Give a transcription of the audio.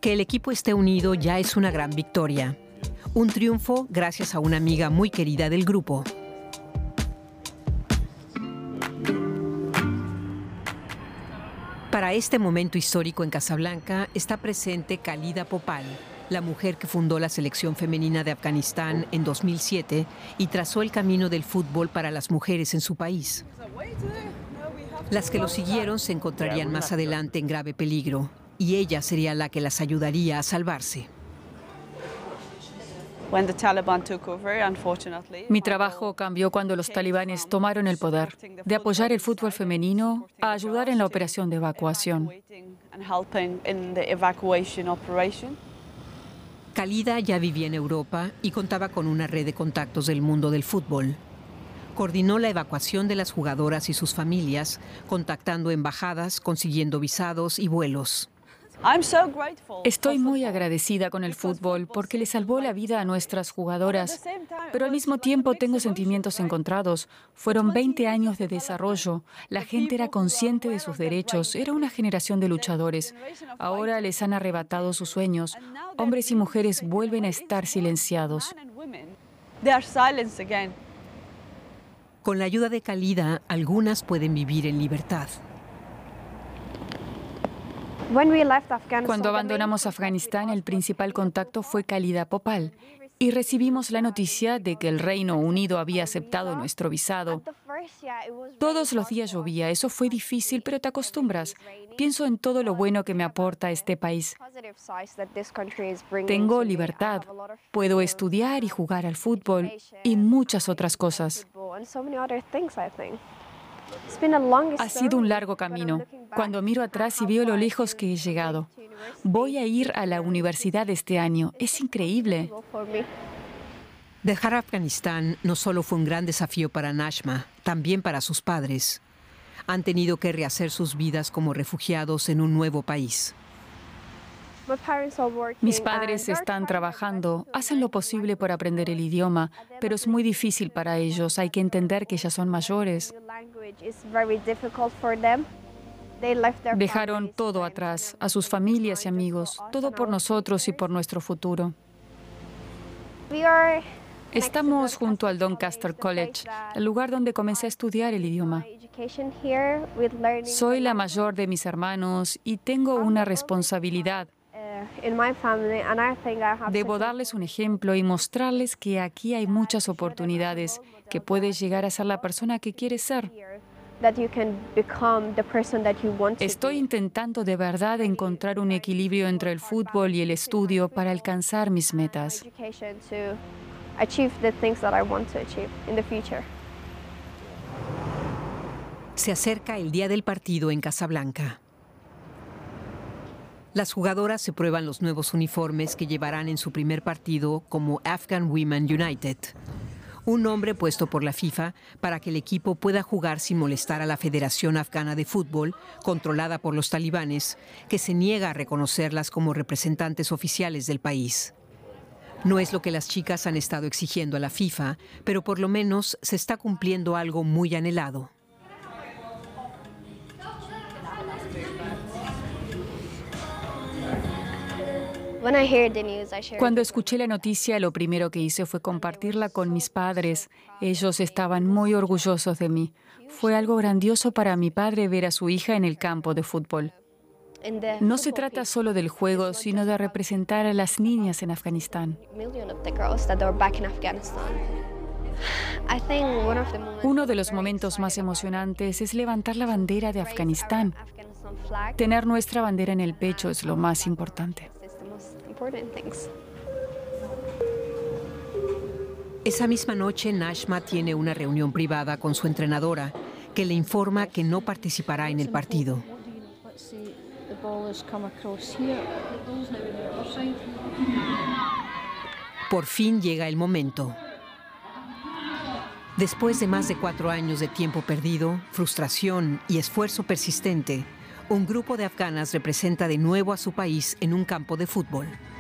Que el equipo esté unido ya es una gran victoria. Un triunfo gracias a una amiga muy querida del grupo. Para este momento histórico en Casablanca está presente Khalida Popal, la mujer que fundó la selección femenina de Afganistán en 2007 y trazó el camino del fútbol para las mujeres en su país. Las que lo siguieron se encontrarían más adelante en grave peligro y ella sería la que las ayudaría a salvarse. Mi trabajo cambió cuando los talibanes tomaron el poder, de apoyar el fútbol femenino a ayudar en la operación de evacuación. Khalida ya vivía en Europa y contaba con una red de contactos del mundo del fútbol. Coordinó la evacuación de las jugadoras y sus familias, contactando embajadas, consiguiendo visados y vuelos. Estoy muy agradecida con el fútbol porque le salvó la vida a nuestras jugadoras, pero al mismo tiempo tengo sentimientos encontrados. Fueron 20 años de desarrollo, la gente era consciente de sus derechos, era una generación de luchadores. Ahora les han arrebatado sus sueños. Hombres y mujeres vuelven a estar silenciados. Con la ayuda de Khalida, algunas pueden vivir en libertad. Cuando abandonamos Afganistán, el principal contacto fue Khalida Popal y recibimos la noticia de que el Reino Unido había aceptado nuestro visado. Todos los días llovía, eso fue difícil, pero te acostumbras. Pienso en todo lo bueno que me aporta este país. Tengo libertad, puedo estudiar y jugar al fútbol y muchas otras cosas. Ha sido un largo camino. Cuando miro atrás y veo lo lejos que he llegado. Voy a ir a la universidad este año. Es increíble. Dejar Afganistán no solo fue un gran desafío para Najma, también para sus padres. Han tenido que rehacer sus vidas como refugiados en un nuevo país. Mis padres están trabajando, hacen lo posible por aprender el idioma, pero es muy difícil para ellos. Hay que entender que ya son mayores. Dejaron todo atrás, a sus familias y amigos, todo por nosotros y por nuestro futuro. Estamos junto al Doncaster College, el lugar donde comencé a estudiar el idioma. Soy la mayor de mis hermanos y tengo una responsabilidad. Debo darles un ejemplo y mostrarles que aquí hay muchas oportunidades, que puedes llegar a ser la persona que quieres ser. Estoy intentando de verdad encontrar un equilibrio entre el fútbol y el estudio para alcanzar mis metas. Se acerca el día del partido en Casablanca. Las jugadoras se prueban los nuevos uniformes que llevarán en su primer partido como Afghan Women United. Un nombre puesto por la FIFA para que el equipo pueda jugar sin molestar a la Federación Afgana de Fútbol, controlada por los talibanes, que se niega a reconocerlas como representantes oficiales del país. No es lo que las chicas han estado exigiendo a la FIFA, pero por lo menos se está cumpliendo algo muy anhelado. Cuando escuché la noticia, lo primero que hice fue compartirla con mis padres. Ellos estaban muy orgullosos de mí. Fue algo grandioso para mi padre ver a su hija en el campo de fútbol. No se trata solo del juego, sino de representar a las niñas en Afganistán. Uno de los momentos más emocionantes es levantar la bandera de Afganistán. Tener nuestra bandera en el pecho es lo más importante. Esa misma noche, Najma tiene una reunión privada con su entrenadora, que le informa que no participará en el partido. Por fin llega el momento. Después de más de 4 años de tiempo perdido, frustración y esfuerzo persistente, un grupo de afganas representa de nuevo a su país en un campo de fútbol.